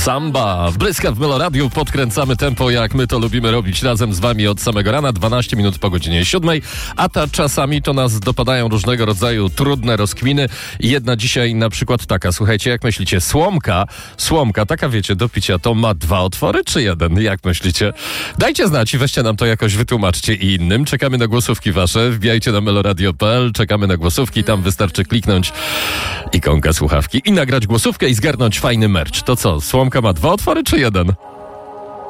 Samba, bryska w Meloradiu, podkręcamy tempo, jak my to lubimy robić razem z wami od samego rana, 12 minut po godzinie 7, a czasami to nas dopadają różnego rodzaju trudne rozkminy. Jedna dzisiaj na przykład taka, słuchajcie, jak myślicie, słomka, taka wiecie, do picia, to ma 2 otwory czy 1? Jak myślicie? Dajcie znać i weźcie nam to jakoś wytłumaczcie i innym. Czekamy na głosówki wasze, wbijajcie na meloradio.pl, czekamy na głosówki, tam wystarczy kliknąć ikonkę słuchawki i nagrać głosówkę i zgarnąć fajny merch. To co, słomka ma 2 otwory czy 1?